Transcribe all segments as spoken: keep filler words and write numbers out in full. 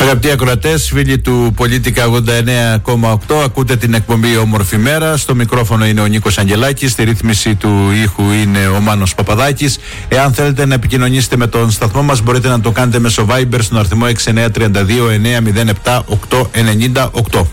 Αγαπητοί ακροατές, φίλοι του Πολίτικα ογδόντα εννέα κόμμα οκτώ, ακούτε την εκπομπή Όμορφη Μέρα. Στο μικρόφωνο είναι ο Νίκος Αγγελάκης, στη ρύθμιση του ήχου είναι ο Μάνος Παπαδάκης. Εάν θέλετε να επικοινωνήσετε με τον σταθμό μας, μπορείτε να το κάνετε μέσω Viber στον αριθμό έξι εννιά τρία δύο εννιά μηδέν επτά οκτώ εννιά οκτώ.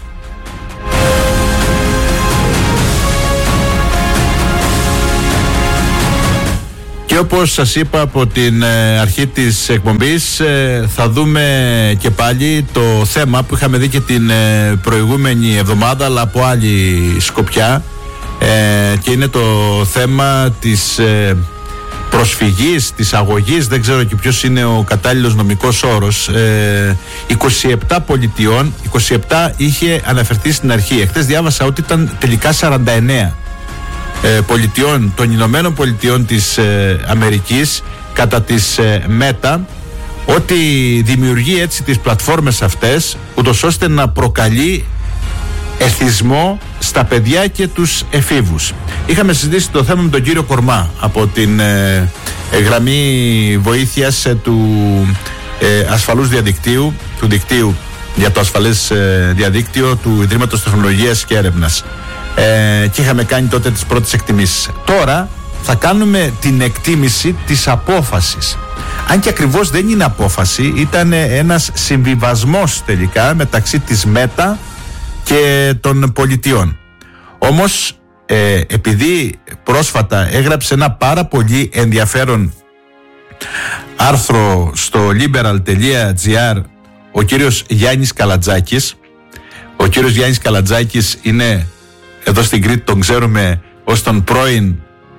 Και όπως σας είπα από την ε, αρχή της εκπομπής, ε, θα δούμε και πάλι το θέμα που είχαμε δει και την ε, προηγούμενη εβδομάδα, αλλά από άλλη σκοπιά, ε, και είναι το θέμα της ε, προσφυγής, της αγωγής, δεν ξέρω και ποιος είναι ο κατάλληλος νομικός όρος, ε, είκοσι επτά πολιτιών, είκοσι επτά είχε αναφερθεί στην αρχή. Εχθές διάβασα ότι ήταν τελικά σαράντα εννέα. Πολιτιών, των Ηνωμένων Πολιτειών της ε, Αμερικής κατά της ε, Meta, ότι δημιουργεί έτσι τις πλατφόρμες αυτές ούτως ώστε να προκαλεί εθισμό στα παιδιά και τους εφήβους. Είχαμε συζητήσει το θέμα με τον κύριο Κορμά από την ε, ε, γραμμή βοήθειας ε, του ε, ασφαλούς διαδικτύου, του δικτύου για το ασφαλές ε, διαδίκτυο του Ιδρύματος Τεχνολογίας και Έρευνας. Ε, και είχαμε κάνει τότε τις πρώτες εκτιμήσεις. Τώρα θα κάνουμε την εκτίμηση της απόφασης. Αν και ακριβώς δεν είναι απόφαση, ήταν ένας συμβιβασμός τελικά μεταξύ της Meta και των πολιτιών. Όμως ε, επειδή πρόσφατα έγραψε ένα πάρα πολύ ενδιαφέρον άρθρο στο liberal.gr ο κύριος Γιάννης Καλατζάκης. Ο κύριος Γιάννης Καλατζάκης είναι, εδώ στην Κρήτη τον ξέρουμε ως τον πρώην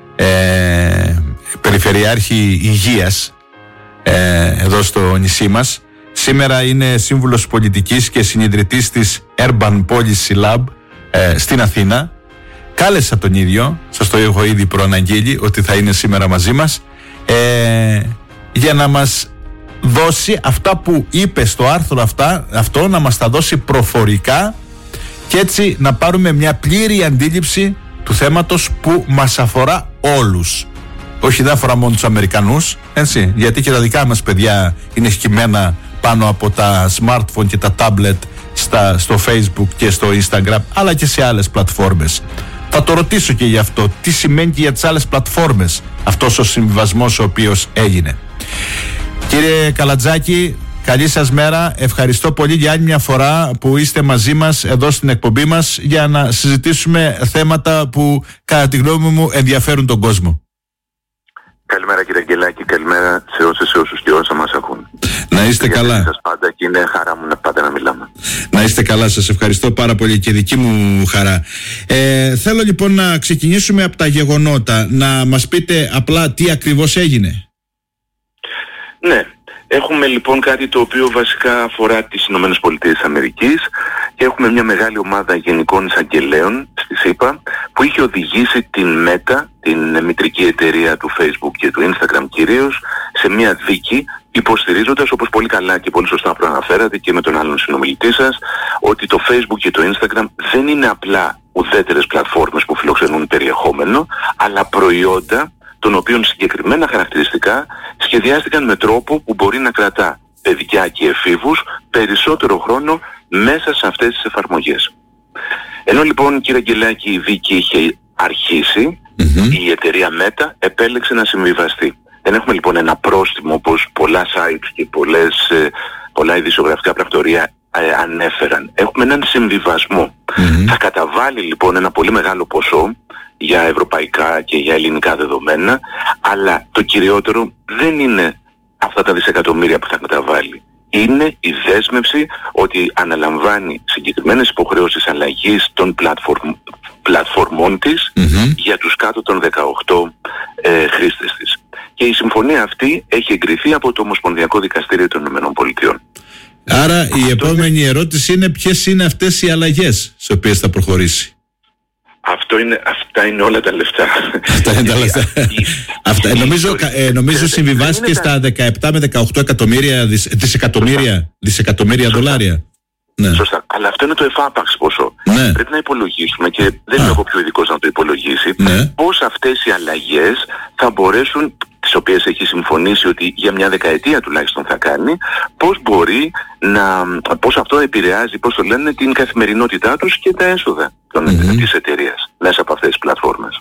ε, Περιφερειάρχη Υγείας ε, εδώ στο νησί μας. Σήμερα είναι σύμβουλος πολιτικής και συνιδρυτής της Urban Policy Lab ε, στην Αθήνα. Κάλεσα τον ίδιο, σας το έχω ήδη προαναγγείλει ότι θα είναι σήμερα μαζί μας, ε, για να μας δώσει αυτά που είπε στο άρθρο αυτά, αυτό να μας τα δώσει προφορικά και έτσι να πάρουμε μια πλήρη αντίληψη του θέματος που μας αφορά όλους. Όχι, δεν αφορά μόνο τους Αμερικανούς, έτσι, γιατί και τα δικά μας παιδιά είναι σκυμμένα πάνω από τα smartphone και τα tablet στα, στο Facebook και στο Instagram, αλλά και σε άλλες πλατφόρμες. Θα το ρωτήσω και γι' αυτό, τι σημαίνει και για τις άλλες πλατφόρμες αυτός ο συμβιβασμός ο οποίος έγινε. Κύριε Καλατζάκη, καλή σας μέρα. Ευχαριστώ πολύ για άλλη μια φορά που είστε μαζί μας εδώ στην εκπομπή μας για να συζητήσουμε θέματα που κατά τη γνώμη μου ενδιαφέρουν τον κόσμο. Καλημέρα κύριε Αγγελάκη, καλημέρα σε όσες σε όσους και όσα μας ακούν. Να είστε και καλά. Σας πάντα και είναι χαρά μου να πάντα να μιλάμε. Να είστε καλά, σας ευχαριστώ πάρα πολύ και δική μου χαρά. Ε, θέλω λοιπόν να ξεκινήσουμε από τα γεγονότα, να μας πείτε απλά τι ακριβώς έγινε. Ναι, έχουμε λοιπόν κάτι το οποίο βασικά αφορά τις Ηνωμένες Πολιτείες Αμερικής και έχουμε μια μεγάλη ομάδα γενικών εισαγγελέων στη ΣΥΠΑ που είχε οδηγήσει την Meta, την μητρική εταιρεία του Facebook και του Instagram κυρίως, σε μια δίκη, υποστηρίζοντας, όπως πολύ καλά και πολύ σωστά προαναφέρατε και με τον άλλον συνομιλητή σας, ότι το Facebook και το Instagram δεν είναι απλά ουδέτερες πλατφόρμες που φιλοξενούν περιεχόμενο, αλλά προϊόντα των οποίων συγκεκριμένα χαρακτηριστικά σχεδιάστηκαν με τρόπο που μπορεί να κρατά παιδιά και εφήβους περισσότερο χρόνο μέσα σε αυτές τις εφαρμογές. Ενώ λοιπόν, κύριε Αγγελάκη, η δίκη είχε αρχίσει, mm-hmm. η εταιρεία Meta επέλεξε να συμβιβαστεί. Δεν έχουμε λοιπόν ένα πρόστιμο όπως πολλά sites και πολλές, πολλά ειδησιογραφικά πρακτορία ε, ανέφεραν. Έχουμε έναν συμβιβασμό. Mm-hmm. Θα καταβάλει λοιπόν ένα πολύ μεγάλο ποσό για ευρωπαϊκά και για ελληνικά δεδομένα, αλλά το κυριότερο δεν είναι αυτά τα δισεκατομμύρια που θα καταβάλει. Είναι η δέσμευση ότι αναλαμβάνει συγκεκριμένες υποχρεώσεις αλλαγής των πλατφορμ, πλατφορμών της mm-hmm. για τους κάτω των δεκαοκτώ ε, χρήστες της. Και η συμφωνία αυτή έχει εγκριθεί από το Ομοσπονδιακό Δικαστήριο των ΗΠΑ. Άρα η Αυτό επόμενη είναι... ερώτηση είναι ποιες είναι αυτές οι αλλαγές στις οποίες θα προχωρήσει. Αυτό είναι, αυτά είναι όλα τα λεφτά. Αυτά είναι τα λεφτά. Αυτά, νομίζω ε, νομίζω συμβιβάστηκε στα δεκαεπτά με δεκαοκτώ εκατομμύρια, δισ, δισεκατομμύρια, δισεκατομμύρια δολάρια. Ναι. Σωστά. Αλλά αυτό είναι το εφάπαξ ποσό. Ναι. Πρέπει να υπολογίσουμε, και δεν είμαι εγώ πιο ειδικός να το υπολογίσει, ναι. πώς αυτές οι αλλαγές θα μπορέσουν τις οποίες έχει συμφωνήσει ότι για μια δεκαετία τουλάχιστον θα κάνει, πώς μπορεί να, πώς αυτό επηρεάζει, πώς το λένε, την καθημερινότητά τους και τα έσοδα των, mm-hmm. της εταιρείας μέσα από αυτές τις πλατφόρμες.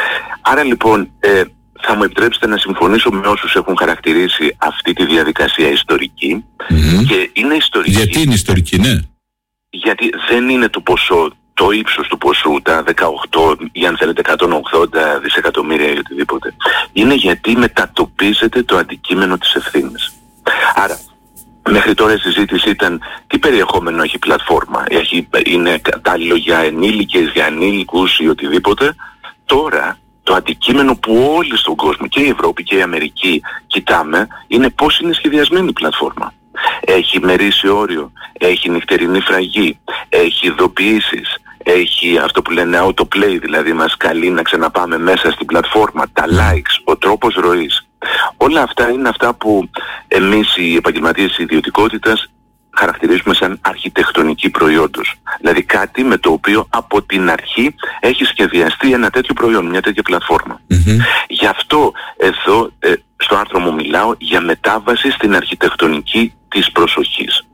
Άρα λοιπόν ε, θα μου επιτρέψετε να συμφωνήσω με όσους έχουν χαρακτηρίσει αυτή τη διαδικασία ιστορική, mm-hmm. και είναι ιστορική. Γιατί είναι ιστορική, ναι? Γιατί δεν είναι το ποσό, το ύψος του ποσού, τα δεκαοκτώ ή αν θέλετε εκατόν ογδόντα δισεκατομμύρια ή οτιδήποτε. Είναι γιατί μετατοπίζεται το αντικείμενο της ευθύνης. Άρα, μέχρι τώρα η συζήτηση ήταν τι περιεχόμενο έχει η πλατφόρμα. Έχει, είναι κατάλληλο για ενήλικες, για ανήλικους ή οτιδήποτε. Τώρα, το αντικείμενο που όλοι στον κόσμο, και η Ευρώπη και η Αμερική, κοιτάμε, είναι πώς είναι σχεδιασμένη η πλατφόρμα. Έχει μερίσιο όριο, έχει νυχτερινή φραγή, έχει ειδοποιήσεις, έχει αυτό που λένε autoplay, δηλαδή μας καλεί να ξαναπάμε μέσα στην πλατφόρμα, τα likes, ο τρόπος ροής. Όλα αυτά είναι αυτά που εμείς οι επαγγελματίες της ιδιωτικότητας χαρακτηρίζουμε σαν αρχιτεκτονική προϊόντος. Δηλαδή κάτι με το οποίο από την αρχή έχει σχεδιαστεί ένα τέτοιο προϊόν, μια τέτοια πλατφόρμα. Mm-hmm. Γι' αυτό εδώ ε, στο άρθρο μου μιλάω για μετάβαση στην αρχιτεκτονική της προσοχής.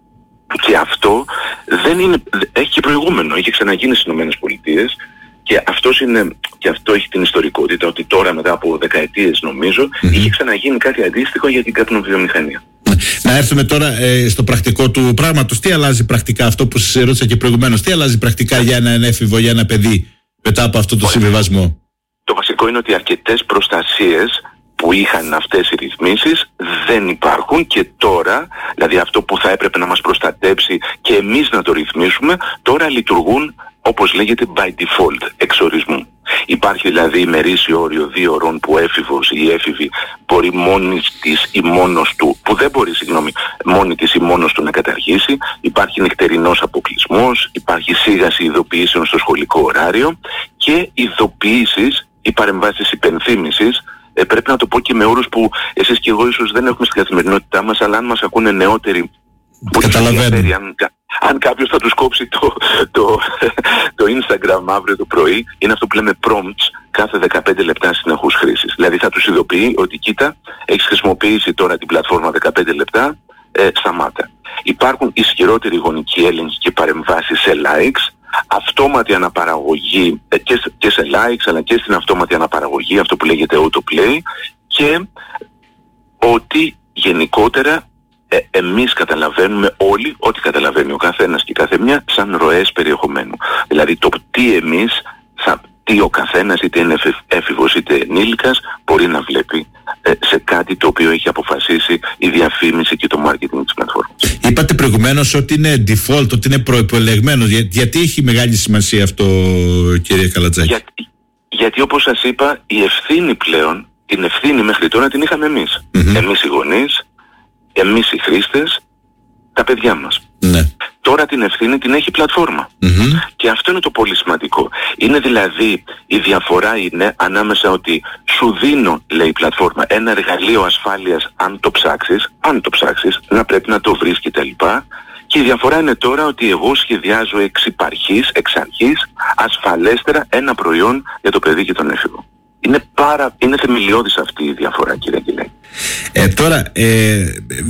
Και αυτό δεν είναι, έχει και προηγούμενο, έχει ξαναγίνει στις ΗΠΑ και, αυτός είναι, και αυτό έχει την ιστορικότητα ότι τώρα μετά από δεκαετίες νομίζω mm-hmm. είχε ξαναγίνει κάτι αντίστοιχο για την καπνοβιομηχανία. Να έρθουμε τώρα ε, στο πρακτικό του πράγματος. Τι αλλάζει πρακτικά, αυτό που σας ρώτησα και προηγουμένως, τι αλλάζει πρακτικά για έναν έφηβο, για ένα παιδί μετά από αυτό το συμβιβασμό? Το βασικό είναι ότι αρκετές προστασίες που είχαν αυτές οι ρυθμίσεις δεν υπάρχουν και τώρα, δηλαδή αυτό που θα έπρεπε να μας προστατέψει και εμείς να το ρυθμίσουμε, τώρα λειτουργούν όπως λέγεται by default, εξορισμού. Υπάρχει δηλαδή ημερήσιο όριο δύο ώρων που έφηβος ή έφηβη μπορεί μόνη της ή μόνος του, που δεν μπορεί, συγγνώμη, μόνη της ή μόνος του να καταργήσει. Υπάρχει νυχτερινός αποκλεισμός, υπάρχει σίγαση ειδοποιήσεων στο σχολικό ωράριο και ειδοποιήσεις ή παρεμβάσεις υπενθύμησης. Ε, πρέπει να το πω και με όρους που εσείς και εγώ ίσως δεν έχουμε στην καθημερινότητά μας, αλλά αν μας ακούνε νεότεροι που καταλαβαίνουν. Αν, αν κάποιος θα τους κόψει το, το, το Instagram αύριο το πρωί, είναι αυτό που λέμε prompts κάθε δεκαπέντε λεπτά συνεχούς χρήσης. Δηλαδή θα τους ειδοποιεί ότι κοίτα, έχεις χρησιμοποιήσει τώρα την πλατφόρμα δεκαπέντε λεπτά, ε, σταμάτα. Υπάρχουν ισχυρότεροι γονικοί έλεγχοι και παρεμβάσεις σε likes, αυτόματη αναπαραγωγή ε, και, σε, και σε likes αλλά και στην αυτόματη αναπαραγωγή, αυτό που λέγεται autoplay, και ότι γενικότερα ε, εμείς καταλαβαίνουμε όλοι ό,τι καταλαβαίνει ο καθένας και η καθεμιά σαν ροές περιεχομένου. Δηλαδή το τι εμείς, θα, τι ο καθένας είτε είναι έφηβος είτε ενήλικας μπορεί να βλέπει ε, σε κάτι το οποίο έχει αποφασίσει η διαφήμιση και το marketing της πλατφόρμας. Είπατε προηγουμένως ότι είναι default, ότι είναι προϋπολεγμένο. Για, γιατί έχει μεγάλη σημασία αυτό, κύριε Καλατζάκη? Για, γιατί όπως σας είπα, η ευθύνη πλέον, την ευθύνη μέχρι τώρα την είχαμε εμείς. Mm-hmm. Εμείς οι γονείς, εμείς οι χρήστες, τα παιδιά μας. Ναι. Τώρα την ευθύνη την έχει η πλατφόρμα. Mm-hmm. Και αυτό είναι το πολύ σημαντικό. Είναι δηλαδή, η διαφορά είναι ανάμεσα ότι σου δίνω, λέει η πλατφόρμα, ένα εργαλείο ασφάλειας αν το ψάξεις, αν το ψάξεις, να πρέπει να το βρεις κτλ. Και η διαφορά είναι τώρα ότι εγώ σχεδιάζω εξ υπαρχής, εξ αρχής, ασφαλέστερα ένα προϊόν για το παιδί και τον έφηβο. Είναι, πάρα, είναι θεμελιώδης αυτή η διαφορά, κύριε Αγγελάκη. Ε, τώρα, ε,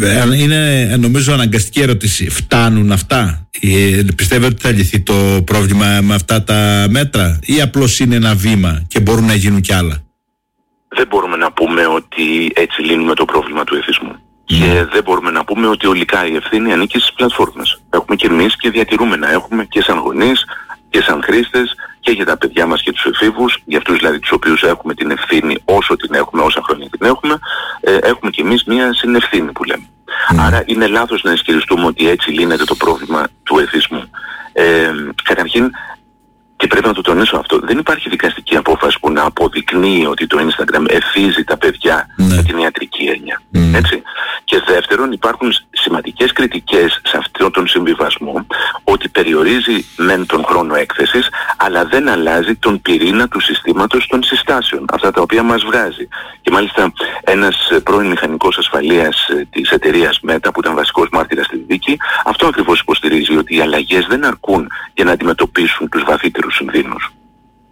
είναι νομίζω αναγκαστική ερώτηση. Φτάνουν αυτά? Ε, πιστεύετε ότι θα λυθεί το πρόβλημα με αυτά τα μέτρα ή απλώς είναι ένα βήμα και μπορούν να γίνουν κι άλλα? Δεν μπορούμε να πούμε ότι έτσι λύνουμε το πρόβλημα του εθισμού. Mm. Και δεν μπορούμε να πούμε ότι ολικά η ευθύνη ανήκει στις πλατφόρμες. Έχουμε και εμείς και διατηρούμε να έχουμε και σαν γονείς και σαν χρήστες και για τα παιδιά μας και τους εφήβους, για αυτούς δηλαδή τους οποίους έχουμε την ευθύνη όσο την έχουμε, όσα χρόνια την έχουμε, ε, έχουμε και εμείς μια συνευθύνη που λέμε. Mm. Άρα είναι λάθος να ισχυριστούμε ότι έτσι λύνεται το πρόβλημα του εθισμού. Ε, καταρχήν, και πρέπει να το τονίσω αυτό, δεν υπάρχει δικαστική απόφαση που να αποδεικνύει ότι το Instagram εθίζει τα παιδιά mm. με την ιατρική έννοια. Mm. Έτσι. Και δεύτερον, υπάρχουν σημαντικές κριτικές σε αυτόν τον συμβιβασμό ότι περιορίζει μεν τον χρόνο έκθεσης, αλλά δεν αλλάζει τον πυρήνα του συστήματος των συστάσεων, αυτά τα οποία μας βγάζει. Και μάλιστα ένας πρώην μηχανικός ασφαλείας της εταιρείας Meta, που ήταν βασικός μάρτυρας στη δίκη, αυτό ακριβώς υποστηρίζει, ότι οι αλλαγές δεν αρκούν για να αντιμετωπίσουν τους βαθύτερους κινδύνους.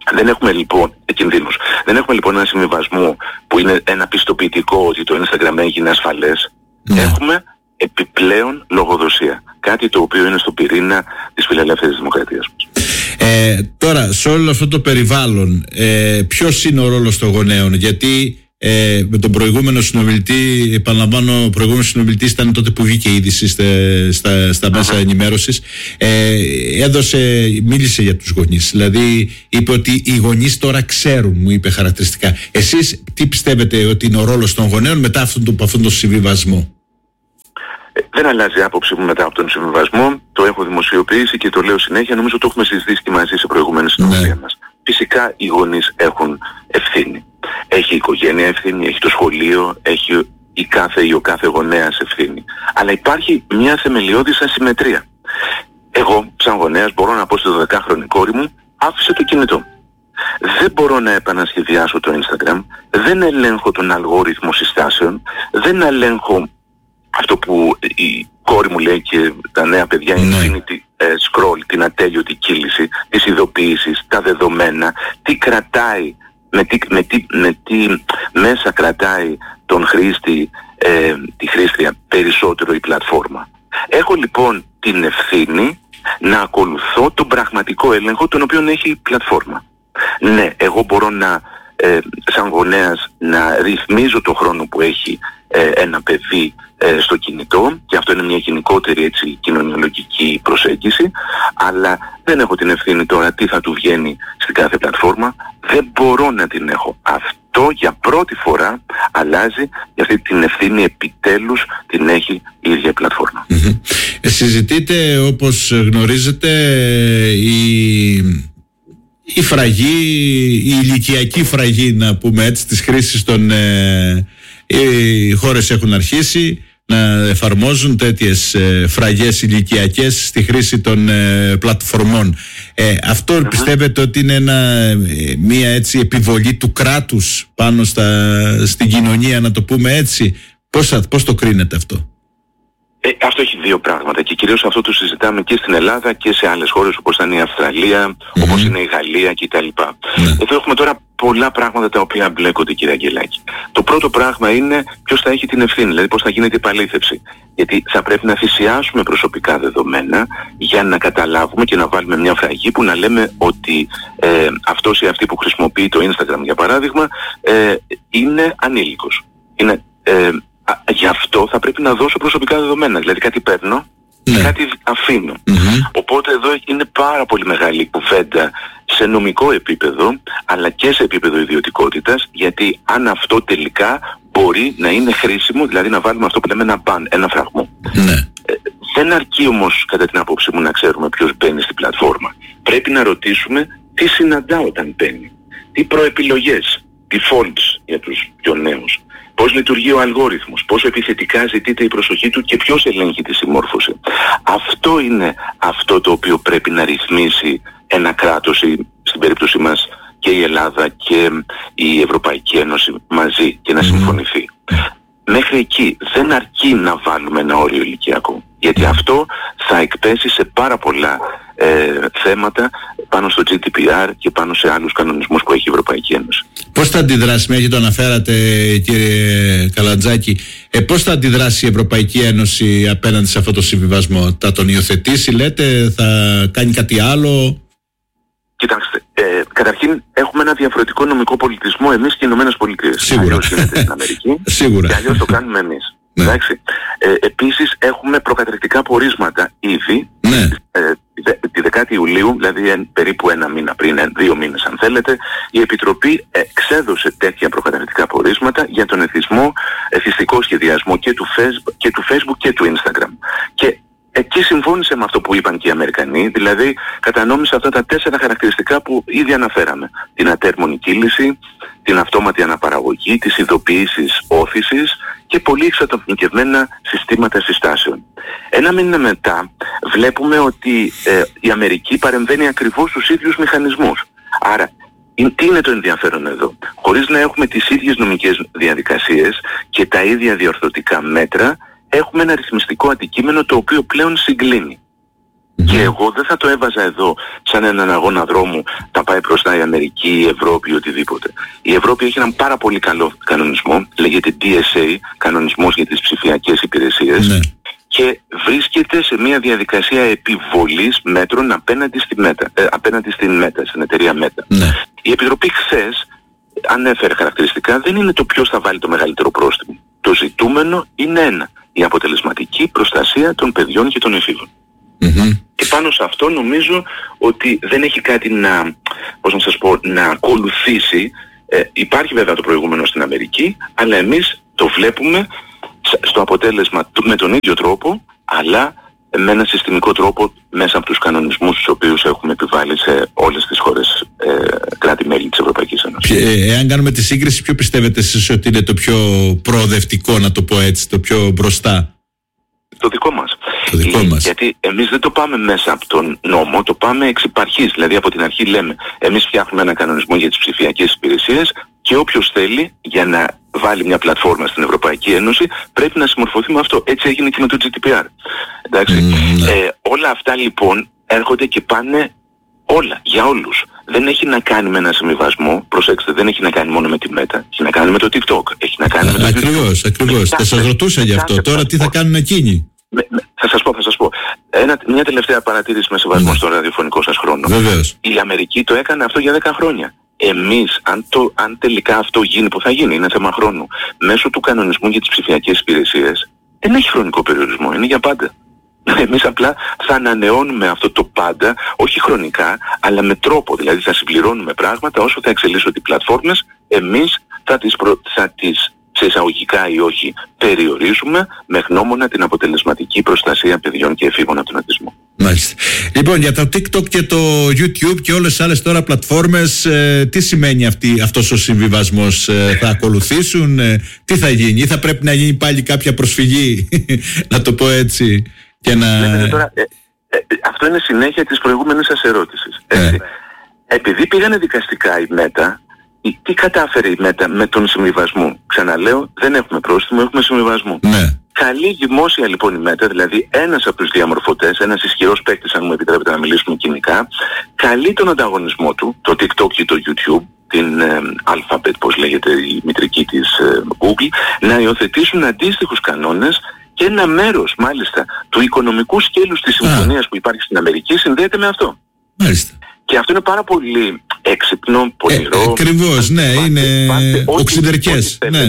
Δεν έχουμε λοιπόν κινδύνους. Δεν έχουμε λοιπόν ένα συμβιβασμό που είναι ένα πιστοποιητικό ότι το Instagram έγινε ασφαλές. Ναι. Έχουμε επιπλέον λογοδοσία. Κάτι το οποίο είναι στο πυρήνα της φιλελεύθερης δημοκρατίας μας. Ε, τώρα, σε όλο αυτό το περιβάλλον, ε, ποιος είναι ο ρόλος των γονέων? Γιατί ε, με τον προηγούμενο συνομιλητή, επαναλαμβάνω, ο προηγούμενος συνομιλητής ήταν τότε που βγήκε η είδηση στα, στα, στα μέσα ενημέρωσης, ε, έδωσε, μίλησε για τους γονείς. Δηλαδή, είπε ότι οι γονείς τώρα ξέρουν, μου είπε χαρακτηριστικά. Εσείς τι πιστεύετε ότι είναι ο ρόλος των γονέων μετά αυτόν τον, αυτόν τον συμβιβασμό? Δεν αλλάζει η άποψη μου μετά από τον συμβιβασμό. Το έχω δημοσιοποιήσει και το λέω συνέχεια. Νομίζω το έχουμε συζητήσει και μαζί σε προηγούμενες συνομιλίες ναι. μας. Φυσικά οι γονείς έχουν ευθύνη. Έχει η οικογένεια ευθύνη, έχει το σχολείο, έχει η κάθε ή ο κάθε γονέας ευθύνη. Αλλά υπάρχει μια θεμελιώδης ασυμμετρία. Εγώ, σαν γονέας, μπορώ να πω στη δωδεκάχρονη κόρη μου, άφησε το κινητό. Δεν μπορώ να επανασχεδιάσω το Instagram, δεν ελέγχω τον αλγόριθμο συστάσεων, δεν ελέγχω αυτό που η κόρη μου λέει και τα νέα παιδιά, η infinity scroll, την ατέλειωτη κύληση, τις ειδοποιήσεις, τα δεδομένα, τι κρατάει, με τι, με τι, με τι μέσα κρατάει τον χρήστη, ε, τη χρήστρια περισσότερο η πλατφόρμα. Έχω λοιπόν την ευθύνη να ακολουθώ τον πραγματικό έλεγχο τον οποίο έχει η πλατφόρμα. Ναι, εγώ μπορώ να, ε, σαν γονέας, να ρυθμίζω το χρόνο που έχει ε, ένα παιδί ε, στο κινητό, και αυτό είναι μια γενικότερη έτσι κοινωνιολογική προσέγγιση, αλλά δεν έχω την ευθύνη τώρα τι θα του βγαίνει στην κάθε πλατφόρμα, δεν μπορώ να την έχω. Αυτό για πρώτη φορά αλλάζει, και αυτή την ευθύνη επιτέλους την έχει η ίδια η πλατφόρμα. Mm-hmm. Ε, συζητείτε, όπως γνωρίζετε, η... η φραγή, η ηλικιακή φραγή, να πούμε έτσι, της χρήσης των... Ε, οι χώρες έχουν αρχίσει να εφαρμόζουν τέτοιες ε, φραγές ηλικιακές στη χρήση των ε, πλατφορμών. Ε, αυτό uh-huh. πιστεύετε ότι είναι ένα, ε, μια έτσι επιβολή του κράτους πάνω στα, στην κοινωνία, να το πούμε έτσι? Πώς, θα, πώς το κρίνετε αυτό? Ε, αυτό έχει δύο πράγματα και κυρίως αυτό το συζητάμε και στην Ελλάδα και σε άλλες χώρες όπως είναι η Αυστραλία, mm-hmm. όπως είναι η Γαλλία κτλ. Mm-hmm. Εδώ έχουμε τώρα πολλά πράγματα τα οποία μπλέκονται, κύριε Αγγελάκη. Το πρώτο πράγμα είναι ποιος θα έχει την ευθύνη, δηλαδή πώς θα γίνεται η επαλήθευση. Γιατί θα πρέπει να θυσιάσουμε προσωπικά δεδομένα για να καταλάβουμε και να βάλουμε μια φραγή που να λέμε ότι ε, αυτός ή αυτή που χρησιμοποιεί το Instagram για παράδειγμα ε, είναι ανήλικος. Είναι... Ε, Γι' αυτό θα πρέπει να δώσω προσωπικά δεδομένα. Δηλαδή κάτι παίρνω και ναι. κάτι αφήνω. Mm-hmm. Οπότε εδώ είναι πάρα πολύ μεγάλη κουβέντα σε νομικό επίπεδο, αλλά και σε επίπεδο ιδιωτικότητας, γιατί αν αυτό τελικά μπορεί να είναι χρήσιμο, δηλαδή να βάλουμε αυτό που λέμε ένα ban, ένα φραγμό. Ναι. Ε, δεν αρκεί όμως κατά την άποψή μου να ξέρουμε ποιος μπαίνει στην πλατφόρμα. Πρέπει να ρωτήσουμε τι συναντά όταν μπαίνει, τι προεπιλογές, defaults για τους πιο νέους. Πώς λειτουργεί ο αλγόριθμος, πόσο επιθετικά ζητείται η προσοχή του και ποιος ελέγχει τη συμμόρφωση. Αυτό είναι αυτό το οποίο πρέπει να ρυθμίσει ένα κράτος, ή στην περίπτωση μας και η Ελλάδα και η Ευρωπαϊκή Ένωση μαζί, και να συμφωνηθεί. Μέχρι εκεί δεν αρκεί να βάλουμε ένα όριο ηλικιακό, γιατί αυτό θα εκπέσει σε πάρα πολλά ε, θέματα πάνω στο τζι ντι πι αρ και πάνω σε άλλους κανονισμούς που έχει η Ευρωπαϊκή Ένωση. Πώς θα αντιδράσει, μια και το αναφέρατε κύριε Καλατζάκη, ε, πώς θα αντιδράσει η Ευρωπαϊκή Ένωση απέναντι σε αυτό το συμβιβασμό? Θα τον υιοθετήσει, λέτε, θα κάνει κάτι άλλο? Κοιτάξτε, ε, καταρχήν έχουμε ένα διαφορετικό νομικό πολιτισμό εμείς και οι Ηνωμένες Πολιτείες. Σίγουρα. Αλλιώς γίνεται στην Αμερική Σίγουρα. και αλλιώς το κάνουμε εμείς. Ναι. Εντάξει. Ε, επίσης έχουμε προκαταρκτικά πορίσματα ήδη. Ναι. Ε, τη δεκάτη Ιουλίου, δηλαδή ε, περίπου ένα μήνα πριν, ε, δύο μήνες αν θέλετε, η Επιτροπή εξέδωσε τέτοια προκαταρκτικά πορίσματα για τον εθισμό, εθιστικό σχεδιασμό και του, Facebook, και του Facebook και του Instagram. Και εκεί συμφώνησε με αυτό που είπαν και οι Αμερικανοί, δηλαδή κατανόμησε αυτά τα τέσσερα χαρακτηριστικά που ήδη αναφέραμε. Την ατέρμονη κύληση, την αυτόματη αναπαραγωγή, τις ειδοποιήσεις όθησης και πολύ εξατομικευμένα συστήματα συστάσεων. Ένα μήνα μετά βλέπουμε ότι ε, η Αμερική παρεμβαίνει ακριβώς στους ίδιους μηχανισμούς. Άρα, τι είναι το ενδιαφέρον εδώ? Χωρίς να έχουμε τις ίδιες νομικές διαδικασίες και τα ίδια διορθωτικά μέτρα, έχουμε ένα ρυθμιστικό αντικείμενο το οποίο πλέον συγκλίνει. Mm-hmm. Και εγώ δεν θα το έβαζα εδώ σαν έναν αγώνα δρόμου, θα πάει μπροστά η Αμερική, η Ευρώπη, οτιδήποτε. Η Ευρώπη έχει έναν πάρα πολύ καλό κανονισμό, λέγεται ντι ες έι, κανονισμός για τις ψηφιακές υπηρεσίες. Mm-hmm. Και βρίσκεται σε μια διαδικασία επιβολής μέτρων απέναντι, στη Meta, ε, απέναντι στην Meta, στην εταιρεία Meta. Ναι. Η Επιτροπή χθες ανέφερε χαρακτηριστικά, δεν είναι το ποιος θα βάλει το μεγαλύτερο πρόστιμο. Το ζητούμενο είναι ένα, η αποτελεσματική προστασία των παιδιών και των εφήβων. Mm-hmm. Και πάνω σε αυτό νομίζω ότι δεν έχει κάτι να, πώς να σας πω, να ακολουθήσει. Ε, υπάρχει βέβαια το προηγούμενο στην Αμερική, αλλά εμείς το βλέπουμε στο αποτέλεσμα με τον ίδιο τρόπο, αλλά με ένα συστημικό τρόπο μέσα από τους κανονισμούς τους οποίους έχουμε επιβάλει σε όλες τις χώρες ε, κράτη-μέλη της Ευρωπαϊκής Ένωσης. Ε, εάν κάνουμε τη σύγκριση, ποιο πιστεύετε εσείς ότι είναι το πιο προοδευτικό, να το πω έτσι, το πιο μπροστά? Το δικό μας. Το δικό ε, μας. Γιατί εμείς δεν το πάμε μέσα από τον νόμο, το πάμε εξ υπαρχής. Δηλαδή από την αρχή λέμε, εμείς φτιάχνουμε ένα κανονισμό για τις ψηφιακές υπηρεσίες και όποιος θέλει για να βάλει μια πλατφόρμα στην Ευρωπαϊκή Ένωση πρέπει να συμμορφωθεί με αυτό. Έτσι έγινε και με το τζι ντι πι αρ. Εντάξει. Mm, ναι. ε, όλα αυτά λοιπόν έρχονται και πάνε όλα, για όλους. Δεν έχει να κάνει με ένα συμβιβασμό, προσέξτε, δεν έχει να κάνει μόνο με τη Meta, έχει να κάνει με το TikTok, έχει να κάνει Α, με το Ακριβώς, ακριβώς. Θα σας ρωτούσα γι' αυτό. Τώρα τι θα κάνουν εκείνοι. Με, με, θα σας πω, θα σας πω. Ένα, μια τελευταία παρατήρηση με σεβασμό mm. στο ραδιοφωνικό σας χρόνο. Βεβαίως. Η Αμερική το έκανε αυτό για δέκα χρόνια. Εμείς, αν, το, αν τελικά αυτό γίνει, που θα γίνει, είναι θέμα χρόνου, μέσω του κανονισμού για τις ψηφιακές υπηρεσίες, δεν έχει χρονικό περιορισμό, είναι για πάντα. Εμείς απλά θα ανανεώνουμε αυτό το πάντα, όχι χρονικά, αλλά με τρόπο. Δηλαδή θα συμπληρώνουμε πράγματα όσο θα εξελίσσονται οι πλατφόρμες, εμείς θα τις, προ... θα τις σε εισαγωγικά ή όχι περιορίζουμε με γνώμονα την αποτελεσματική προστασία παιδιών και εφήβων από τον αυτισμό. Μάλιστα. Λοιπόν, για το TikTok και το YouTube και όλες τις άλλες τώρα πλατφόρμες, ε, τι σημαίνει αυτή, αυτός ο συμβιβασμός? Ε, θα ακολουθήσουν, ε, τι θα γίνει, ή θα πρέπει να γίνει πάλι κάποια προσφυγή, να το πω έτσι, και να... Ναι, τώρα, ε, ε, αυτό είναι συνέχεια της προηγούμενης σας ερώτησης. Ε. Ε, επειδή πήγανε δικαστικά η Meta, τι κατάφερε η Meta με τον συμβιβασμό? Ξαναλέω, δεν έχουμε πρόστιμο, έχουμε συμβιβασμό. Ναι. Καλή δημόσια λοιπόν η Meta, δηλαδή ένας από τους διαμορφωτές, ένας ισχυρός παίκτης, αν μου επιτρέπετε να μιλήσουμε κοινικά, καλεί τον ανταγωνισμό του, το TikTok και το YouTube, την ε, Alphabet, πώς λέγεται η μητρική της ε, Google, να υιοθετήσουν αντίστοιχους κανόνες και ένα μέρος μάλιστα του οικονομικού σκέλους της συμφωνίας που υπάρχει στην Αμερική συνδέεται με αυτό. Μάλιστα. Και αυτό είναι πάρα πολύ έξυπνο, πονηρό. Ε, ακριβώς, ναι, είναι οξυδερκές. Ναι.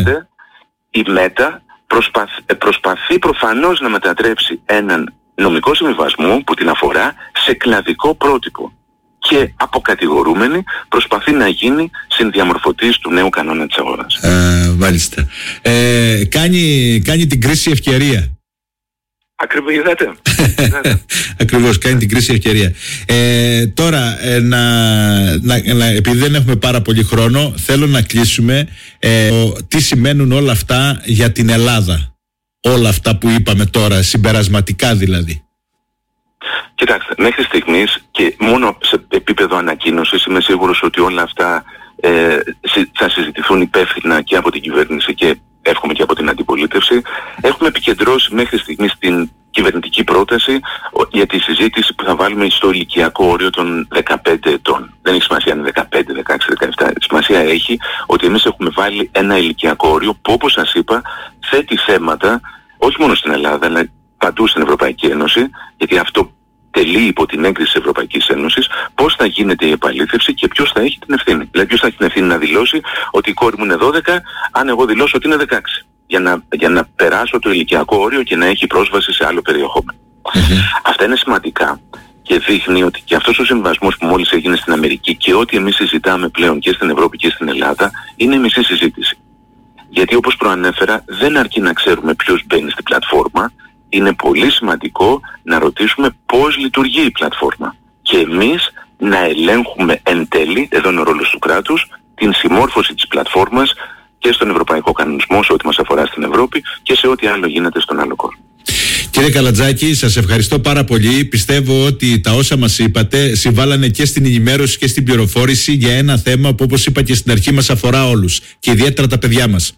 Η Meta προσπαθ, προσπαθεί προφανώς να μετατρέψει έναν νομικό συμβιβασμό που την αφορά σε κλαδικό πρότυπο. Και αποκατηγορούμενη προσπαθεί να γίνει συνδιαμορφωτής του νέου κανόνα της αγοράς. Ε, μάλιστα. Ε, κάνει, κάνει την κρίση ευκαιρία. Ακριβώς, είδατε. Ακριβώς, κάνει την κρίση ευκαιρία. Ε, τώρα, ε, να, να, να, επειδή δεν έχουμε πάρα πολύ χρόνο, θέλω να κλείσουμε ε, ο, τι σημαίνουν όλα αυτά για την Ελλάδα. Όλα αυτά που είπαμε τώρα, συμπερασματικά δηλαδή. Κοιτάξτε, μέχρι στιγμής και μόνο σε επίπεδο ανακοίνωσης είμαι σίγουρος ότι όλα αυτά ε, θα συζητηθούν υπεύθυνα και από την κυβέρνηση και εύχομαι και από την αντιπολίτευση. Έχουμε επικεντρώσει μέχρι στιγμής την κυβερνητική πρόταση για τη συζήτηση που θα βάλουμε στο ηλικιακό όριο των δεκαπέντε ετών. Δεν έχει σημασία αν είναι δεκαπέντε, δεκαέξι, δεκαεπτά. Σημασία έχει ότι εμείς έχουμε βάλει ένα ηλικιακό όριο που, όπως σας είπα, θέτει θέματα όχι μόνο στην Ελλάδα αλλά παντού στην Ευρωπαϊκή Ένωση, γιατί αυτό τελεί υπό την έγκριση της Ευρωπαϊκής Ένωσης, πώς θα γίνεται η επαλήθευση και ποιος θα έχει την ευθύνη. Δηλαδή ποιος θα έχει την ευθύνη να δηλώσει ότι η κόρη μου είναι δώδεκα, αν εγώ δηλώσω ότι είναι δεκαέξι. Για να, για να περάσω το ηλικιακό όριο και να έχει πρόσβαση σε άλλο περιεχόμενο. Mm-hmm. Αυτά είναι σημαντικά και δείχνει ότι και αυτός ο συμβασμός που μόλις έγινε στην Αμερική και ό,τι εμείς συζητάμε πλέον και στην Ευρώπη και στην Ελλάδα είναι μισή συζήτηση. Γιατί όπως προανέφερα δεν αρκεί να ξέρουμε ποιος μπαίνει στην πλατφόρμα, είναι πολύ σημαντικό να ρωτήσουμε πώς λειτουργεί η πλατφόρμα και εμείς να ελέγχουμε εν τέλει, εδώ είναι ο ρόλος του κράτους, την συμμόρφωση της πλατφόρμας και στον ευρωπαϊκό κανονισμό σε ό,τι μας αφορά στην Ευρώπη και σε ό,τι άλλο γίνεται στον άλλο κόσμο. Κύριε Καλατζάκη, σας ευχαριστώ πάρα πολύ. Πιστεύω ότι τα όσα μας είπατε συμβάλλανε και στην ενημέρωση και στην πληροφόρηση για ένα θέμα που, όπως είπα και στην αρχή, μας αφορά όλους και ιδιαίτερα τα παιδιά μας.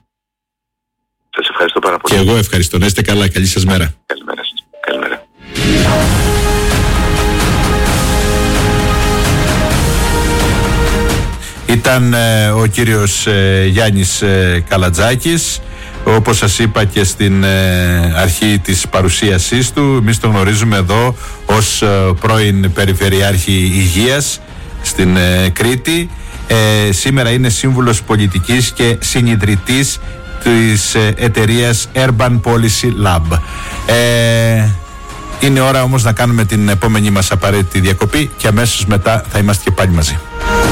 Σας ευχαριστώ πάρα πολύ. Και εγώ ευχαριστώ. Να είστε καλά. Καλή σας μέρα. Καλημέρα σας. Καλημέρα. Ήταν ε, ο κύριος ε, Γιάννης ε, Καλατζάκης. Όπως σας είπα και στην ε, αρχή της παρουσίασής του, εμείς τον γνωρίζουμε εδώ ως ε, πρώην Περιφερειάρχη Υγείας στην ε, Κρήτη. Ε, σήμερα είναι σύμβουλος πολιτικής και συνιδρυτής της ε, εταιρείας Urban Policy Lab. Ε, είναι ώρα όμως να κάνουμε την επόμενη μας απαραίτητη διακοπή και αμέσως μετά θα είμαστε και πάλι μαζί.